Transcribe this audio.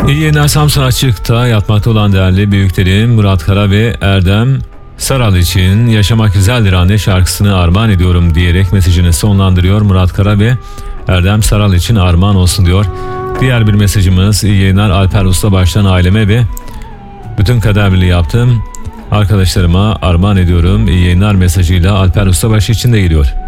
İyi yayınlar. Samsun Açık'ta yatmakta olan değerli büyüklerim Murat Kara ve Erdem Saral için Yaşamak Güzeldir Anne şarkısını armağan ediyorum diyerek mesajını sonlandırıyor. Murat Kara ve Erdem Saral için armağan olsun diyor. Diğer bir mesajımız: iyi yayınlar, Alper Ustabaş'tan aileme ve bütün kader birliği yaptım arkadaşlarıma armağan ediyorum. İyi yayınlar mesajıyla Alper Ustabaş için de geliyor.